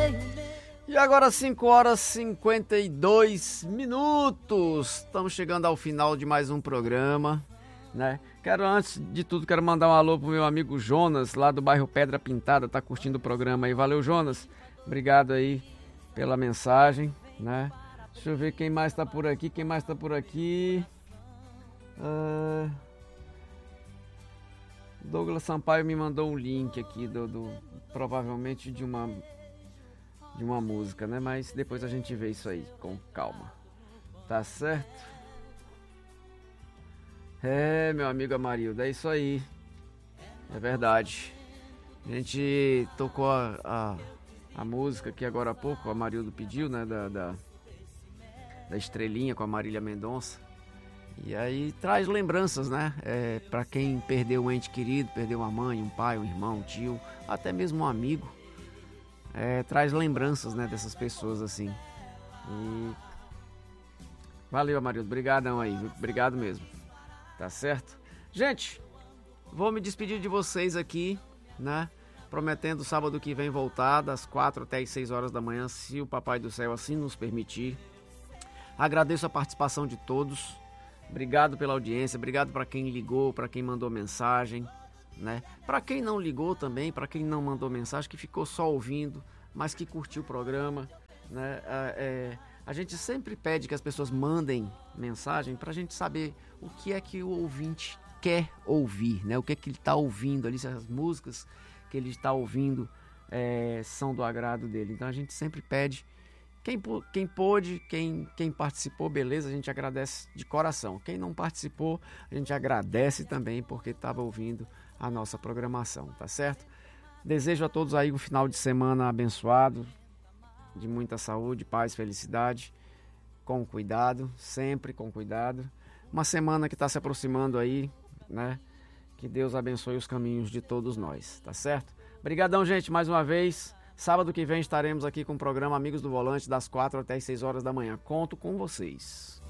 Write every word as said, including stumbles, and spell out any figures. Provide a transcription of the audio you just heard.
E agora cinco horas e cinquenta e dois minutos. Estamos chegando ao final de mais um programa, né? Quero, antes de tudo, quero mandar um alô pro meu amigo Jonas, lá do bairro Pedra Pintada, tá curtindo o programa aí. Valeu, Jonas. Obrigado aí pela mensagem, né? Deixa eu ver quem mais tá por aqui, quem mais tá por aqui. Uh... Douglas Sampaio me mandou um link aqui, do, do provavelmente de uma... de uma música, né? Mas depois a gente vê isso aí com calma. Tá certo? É, meu amigo Amarildo, é isso aí. É verdade. A gente tocou a, a, a música aqui agora há pouco, o Amarildo pediu, né? Da, da, da Estrelinha com a Marília Mendonça. E aí traz lembranças, né? É, pra quem perdeu um ente querido, perdeu uma mãe, um pai, um irmão, um tio, até mesmo um amigo. É, traz lembranças, né, dessas pessoas assim. E valeu, Amarildo, obrigadão aí, viu? Obrigado mesmo. Tá certo? Gente, vou me despedir de vocês aqui, né? Prometendo sábado que vem voltar das quatro até as seis horas da manhã, se o Papai do Céu assim nos permitir. Agradeço a participação de todos. Obrigado pela audiência, obrigado para quem ligou, para quem mandou mensagem, né? Para quem não ligou também, para quem não mandou mensagem, que ficou só ouvindo, mas que curtiu o programa, né? É, é, a gente sempre pede que as pessoas mandem mensagem para a gente saber o que é que o ouvinte quer ouvir, né? O que é que ele está ouvindo ali, se as músicas que ele está ouvindo é, são do agrado dele. Então a gente sempre pede. Quem, quem pôde, quem, quem participou, beleza, a gente agradece de coração. Quem não participou, a gente agradece também porque estava ouvindo a nossa programação, tá certo? Desejo a todos aí um final de semana abençoado, de muita saúde, paz, felicidade, com cuidado, sempre com cuidado. Uma semana que está se aproximando aí, né? Que Deus abençoe os caminhos de todos nós, tá certo? Obrigadão, gente, mais uma vez. Sábado que vem estaremos aqui com o programa Amigos do Volante, das quatro até as seis horas da manhã. Conto com vocês.